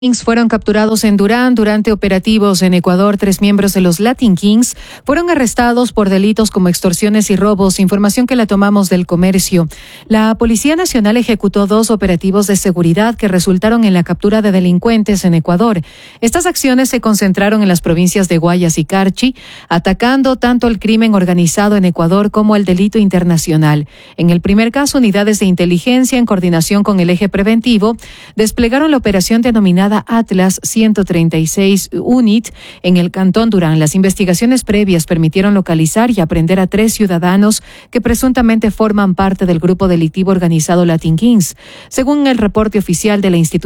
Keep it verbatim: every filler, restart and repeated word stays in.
Kings fueron capturados en Durán durante operativos en Ecuador. Tres miembros de los Latin Kings fueron arrestados por delitos como extorsiones y robos, información que la tomamos del Comercio. La Policía Nacional ejecutó dos operativos de seguridad que resultaron en la captura de delincuentes en Ecuador. Estas acciones se concentraron en las provincias de Guayas y Carchi, atacando tanto el crimen organizado en Ecuador como el delito internacional. En el primer caso, unidades de inteligencia, en coordinación con el eje preventivo, desplegaron la operación denominada Atlas ciento treinta y seis UNIT en el Cantón Durán. Las investigaciones previas permitieron localizar y aprender a tres ciudadanos que presuntamente forman parte del grupo delictivo organizado Latin Kings. Según el reporte oficial de la institución